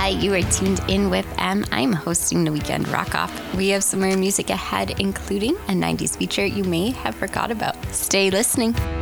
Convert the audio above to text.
Hi, you are tuned in with M. I'm hosting the Weekend Rock Off. We have some more music ahead, including a 90s feature you may have forgot about. Stay listening.